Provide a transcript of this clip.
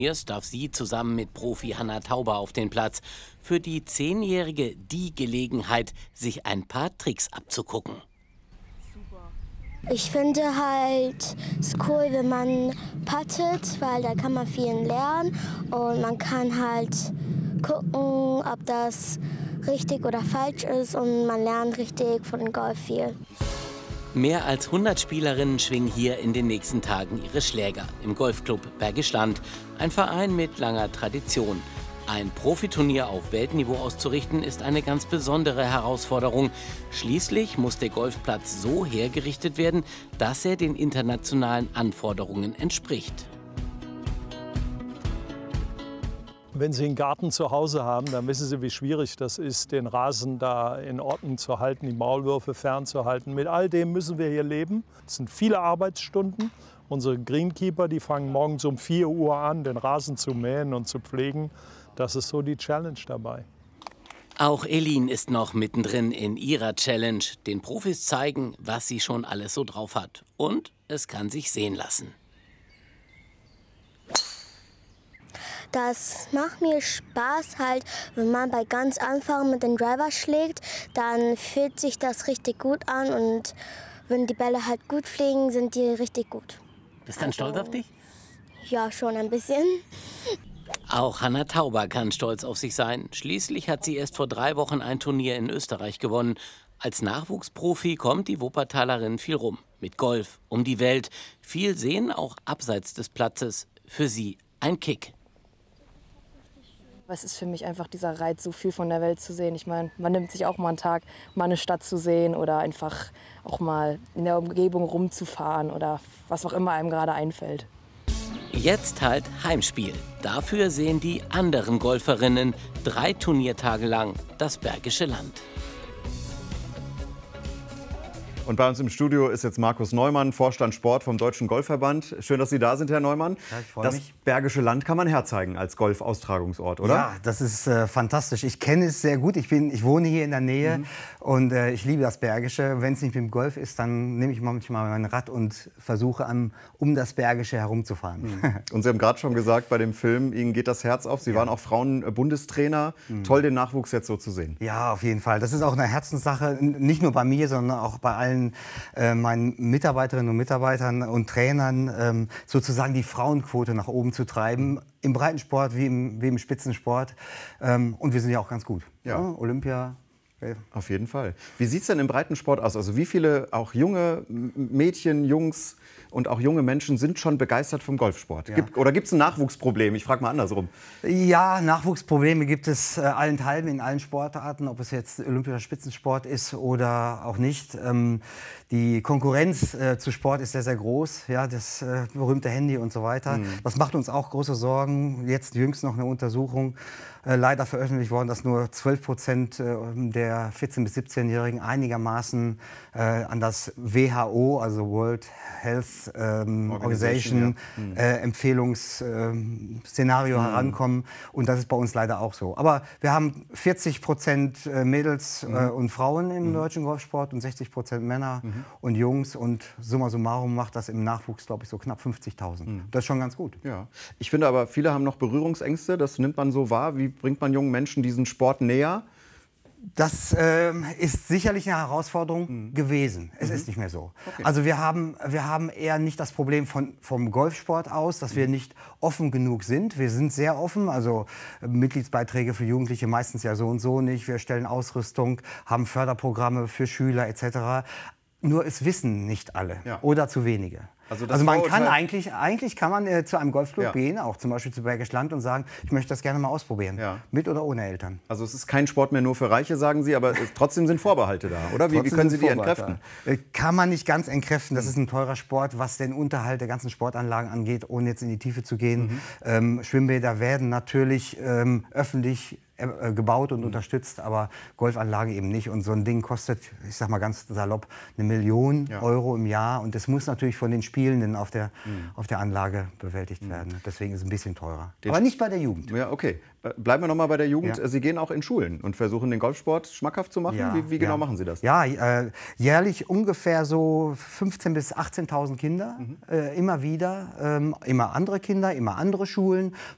Erst darf sie zusammen mit Profi Hanna Tauber auf den Platz. Für die 10-Jährige die Gelegenheit, sich ein paar Tricks abzugucken. Ich finde halt es cool, wenn man puttet, weil da kann man viel lernen und man kann halt gucken, ob das richtig oder falsch ist und man lernt richtig von Golf viel. Mehr als 100 Spielerinnen schwingen hier in den nächsten Tagen ihre Schläger im Golfclub Bergisch Land, ein Verein mit langer Tradition. Ein Profiturnier auf Weltniveau auszurichten, ist eine ganz besondere Herausforderung. Schließlich muss der Golfplatz so hergerichtet werden, dass er den internationalen Anforderungen entspricht. Wenn Sie einen Garten zu Hause haben, dann wissen Sie, wie schwierig das ist, den Rasen da in Ordnung zu halten, die Maulwürfe fernzuhalten. Mit all dem müssen wir hier leben. Es sind viele Arbeitsstunden. Unsere Greenkeeper, die fangen morgens um 4 Uhr an, den Rasen zu mähen und zu pflegen. Das ist so die Challenge dabei. Auch Elin ist noch mittendrin in ihrer Challenge. Den Profis zeigen, was sie schon alles so drauf hat. Und es kann sich sehen lassen. Das macht mir Spaß halt, wenn man bei ganz Anfang mit dem Driver schlägt, dann fühlt sich das richtig gut an und wenn die Bälle halt gut fliegen, sind die richtig gut. Bist du dann stolz auf dich? Ja, schon ein bisschen. Auch Hanna Tauber kann stolz auf sich sein. Schließlich hat sie erst vor 3 Wochen ein Turnier in Österreich gewonnen. Als Nachwuchsprofi kommt die Wuppertalerin viel rum. Mit Golf, um die Welt. Viel sehen, auch abseits des Platzes. Für sie ein Kick. Es ist für mich einfach dieser Reiz, so viel von der Welt zu sehen. Ich meine, man nimmt sich auch mal einen Tag, mal eine Stadt zu sehen oder einfach auch mal in der Umgebung rumzufahren oder was auch immer einem gerade einfällt. Jetzt halt Heimspiel. Dafür sehen die anderen Golferinnen 3 Turniertage lang das Bergische Land. Und bei uns im Studio ist jetzt Markus Neumann, Vorstand Sport vom Deutschen Golfverband. Schön, dass Sie da sind, Herr Neumann. Ja, ich freue mich. Das Bergische Land kann man herzeigen als Golfaustragungsort, oder? Ja, das ist fantastisch. Ich kenne es sehr gut. Ich wohne hier in der Nähe und ich liebe das Bergische. Wenn es nicht mit dem Golf ist, dann nehme ich manchmal mein Rad und versuche um das Bergische herumzufahren. Und Sie haben gerade schon gesagt, bei dem Film, Ihnen geht das Herz auf. Sie waren auch Frauenbundestrainer. Toll, den Nachwuchs jetzt so zu sehen. Ja, auf jeden Fall. Das ist auch eine Herzenssache, nicht nur bei mir, sondern auch bei allen meinen Mitarbeiterinnen und Mitarbeitern und Trainern, sozusagen die Frauenquote nach oben zu treiben, im Breitensport wie im Spitzensport. Und wir sind ja auch ganz gut. Ja. Olympia. Auf jeden Fall. Wie sieht es denn im Breitensport aus? Also wie viele auch junge Mädchen, Jungs und auch junge Menschen sind schon begeistert vom Golfsport? Ja. Oder gibt es ein Nachwuchsproblem? Ich frage mal andersrum. Ja, Nachwuchsprobleme gibt es allenthalben in allen Sportarten, ob es jetzt olympischer Spitzensport ist oder auch nicht. Die Konkurrenz zu Sport ist sehr, sehr groß. Ja, das berühmte Handy und so weiter. Das macht uns auch große Sorgen. Jetzt jüngst noch eine Untersuchung leider veröffentlicht worden, dass nur 12% der 14- bis 17-Jährigen einigermaßen an das WHO, also World Health Organization, Empfehlungsszenario herankommen. Und das ist bei uns leider auch so. Aber wir haben 40% Mädels und Frauen im deutschen Golfsport und 60% Männer und Jungs. Und summa summarum macht das im Nachwuchs, glaube ich, so knapp 50.000. Das ist schon ganz gut. Ja. Ich finde aber, viele haben noch Berührungsängste. Das nimmt man so wahr. Wie bringt man jungen Menschen diesen Sport näher? Das ist sicherlich eine Herausforderung gewesen. Es ist nicht mehr so. Okay. Also wir haben eher nicht das Problem vom Golfsport aus, dass wir nicht offen genug sind. Wir sind sehr offen, also Mitgliedsbeiträge für Jugendliche meistens ja so und so nicht. Wir stellen Ausrüstung, haben Förderprogramme für Schüler etc. Nur es wissen nicht alle oder zu wenige. Also man kann eigentlich kann man zu einem Golfclub gehen, auch zum Beispiel zu Bergisch Land und sagen, ich möchte das gerne mal ausprobieren, mit oder ohne Eltern. Also es ist kein Sport mehr nur für Reiche, sagen Sie, aber trotzdem sind Vorbehalte da, oder? Wie können Sie die entkräften? Kann man nicht ganz entkräften, das ist ein teurer Sport, was den Unterhalt der ganzen Sportanlagen angeht, ohne jetzt in die Tiefe zu gehen. Schwimmbäder werden natürlich öffentlich gebaut und unterstützt, aber Golfanlagen eben nicht. Und so ein Ding kostet, ich sag mal ganz salopp, 1 Million Euro im Jahr. Und das muss natürlich von den Spielenden auf der Anlage bewältigt werden. Deswegen ist es ein bisschen teurer. Aber nicht bei der Jugend. Ja, okay. Bleiben wir noch mal bei der Jugend. Ja. Sie gehen auch in Schulen und versuchen, den Golfsport schmackhaft zu machen. Ja, wie genau machen Sie das? Ja, jährlich ungefähr so 15.000 bis 18.000 Kinder. Immer wieder. Immer andere Kinder, immer andere Schulen,